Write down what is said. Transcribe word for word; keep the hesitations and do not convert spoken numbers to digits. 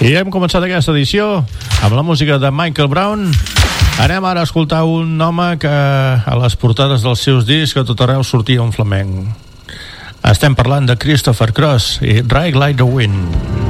I hem començat aquesta edició amb la música de Michael Brown. Anem ara a escoltar un home que a les portades dels seus discs a tot arreu sortia un flamenc. Estem parlant de Christopher Cross i Ride Like the Wind.